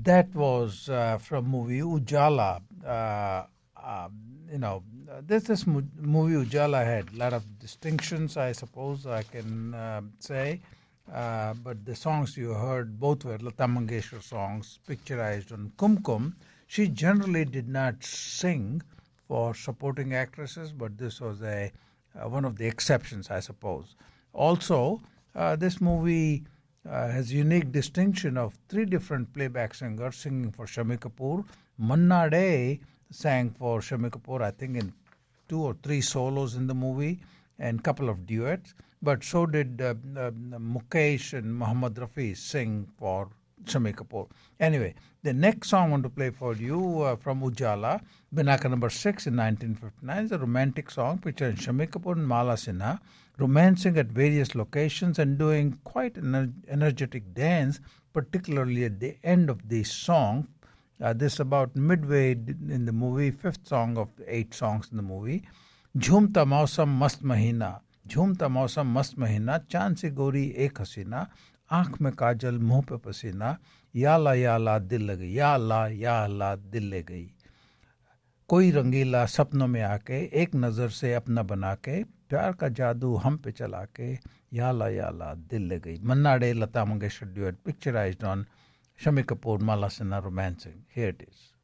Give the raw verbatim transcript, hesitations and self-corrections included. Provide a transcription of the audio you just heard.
That was uh, from movie Ujala. Uh, uh, you know, uh, this this mo- movie Ujala had a lot of distinctions, I suppose I can uh, say. Uh, but the songs you heard both were Lata Mangeshkar songs picturized on Kumkum. She generally did not sing for supporting actresses, but this was a uh, one of the exceptions, I suppose. Also, uh, this movie uh, has unique distinction of three different playback singers singing for Shami Kapoor. Manna Dey sang for Shami Kapoor, I think, in two or three solos in the movie and couple of duets. But so did uh, uh, Mukesh and Muhammad Rafi sing for Shami Kapoor. Anyway, the next song I want to play for you uh, from Ujala, Binaka number six in nineteen fifty-nine, is a romantic song featuring Shami Kapoor and Mala Sinha, romancing at various locations and doing quite an energetic dance, particularly at the end of the song. Uh, this is about midway in the movie, fifth song of the eight songs in the movie. झूमता मौसम मस्त महीना झूमता मौसम मस्त महीना चांद सी गोरी एक हसीना आंख में काजल मुंह पे पसीना या ला या ला दिल लगी या ला या ला दिल ले गई कोई रंगीला सपनों में आके एक नज़र से अपना बना के प्यार का जादू हम पे चला के या ला या ला दिल ले गई मन्ना day Lata Mangeshkar duet picturized on Shami Kapoor Mala Sinha romancing. Here it is.